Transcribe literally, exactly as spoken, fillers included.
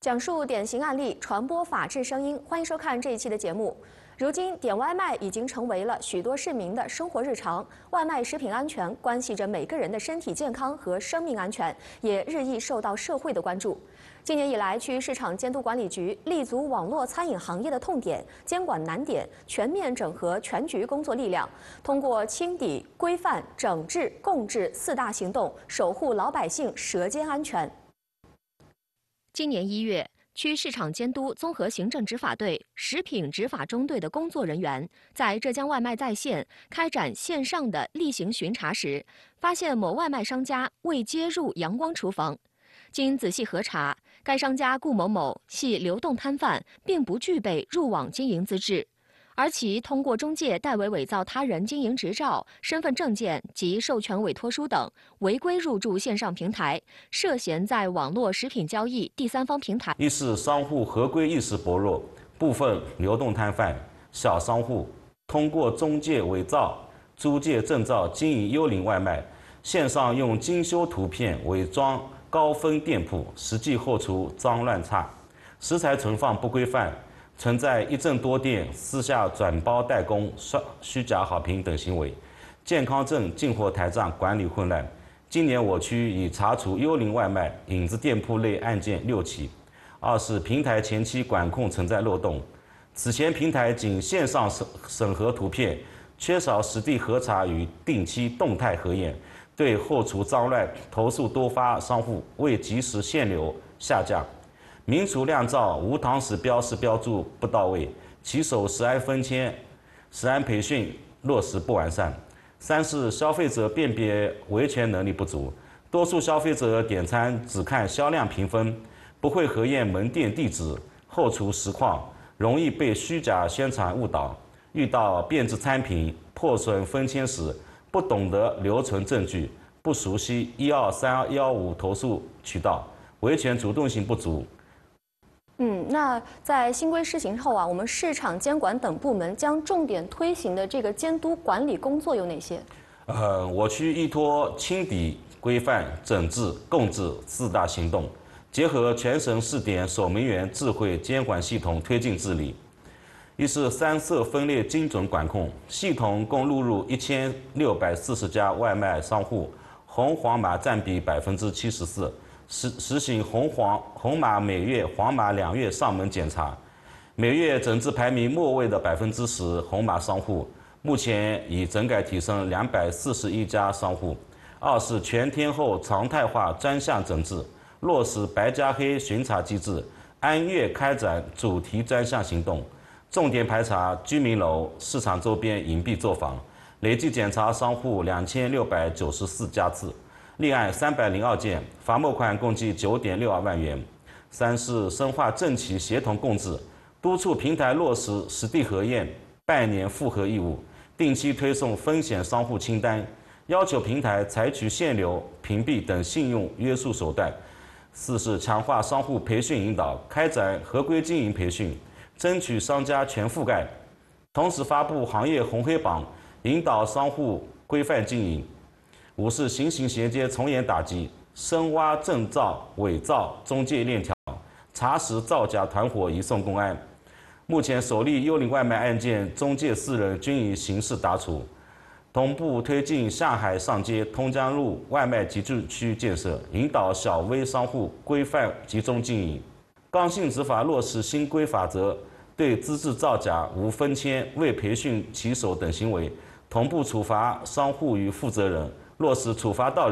讲述典型案例，传播法治声音。欢迎收看这一期的节目。如今，点外卖已经成为了许多市民的生活日常。外卖食品安全关系着每个人的身体健康和生命安全，也日益受到社会的关注。今年以来，区市场监督管理局立足网络餐饮行业的痛点、监管难点，全面整合全局工作力量，通过清底、规范、整治、共治四大行动，守护老百姓舌尖安全。今年一月，区市场监督综合行政执法队食品执法中队的工作人员在浙江外卖在线开展线上的例行巡查时，发现某外卖商家未接入阳光厨房。经仔细核查，该商家顾某某系流动摊贩，并不具备入网经营资质。而其通过中介代为伪造他人经营执照、身份证件及授权委托书等，违规入驻线上平台，涉嫌在网络食品交易第三方平台。 一是商户合规意识薄弱，部分流动摊贩、小商户通过中介伪造租借证照经营幽灵外卖，线上用精修图片伪装高分店铺，实际后厨脏乱差，食材存放不规范。存在一证多店私下转包代工、虚假好评等行为，健康证进货台账管理混乱。今年我区已查处幽灵外卖、影子店铺类案件六起。二是平台前期管控存在漏洞，此前平台仅线上审审核图片，缺少实地核查与定期动态核验，对后厨脏乱投诉多发，商户未及时限流下架。民厨酿造无堂食标识标注不到位，骑手食安分签、食安培训落实不完善。三是消费者辨别维权能力不足，多数消费者点餐只看销量评分，不会核验门店地址、后厨实况，容易被虚假宣传误导。遇到变质餐品、破损分签时，不懂得留存证据，不熟悉一二三幺五投诉渠道，维权主动性不足。 嗯，那在新规施行后啊，我们市场监管等部门将重点推行的这个监督管理工作有哪些？ 呃，我区依托清底、规范、整治、共治四大行动，结合全省试点守门员智慧监管系统推进治理。一是三色分类精准管控，系统共录入一千六百四十家外卖商户，红黄码占比百分之七十四。实实行红黄红码每月、黄码两月上门检查，每月整治排名末位的百分之十红码商户，目前已整改提升两百四十一家商户。二是全天候常态化专项整治，落实白加黑巡查机制，按月开展主题专项行动，重点排查居民楼、市场周边隐蔽作坊，累计检查商户两千六百九十四家次。立案三百零二件，罚没款共计九点六二万元。三是深化政企协同共治，督促平台落实实地核验、半年复核义务，定期推送风险商户清单，要求平台采取限流、屏蔽等信用约束手段。四是强化商户培训引导，开展合规经营培训，争取商家全覆盖，同时发布行业红黑榜，引导商户规范经营。五是行刑衔接从严打击，深挖证照伪造中介链条，查实造假团伙移送公安。目前首例幽灵外卖案件，中介四人均已刑事打处。同步推进下海上街、通江路外卖集聚区建设，引导小微商户规范集中经营。刚性执法落实新规法则，对资质造假、无分签、未培训骑手等行为，同步处罚商户与负责人。落实处罚到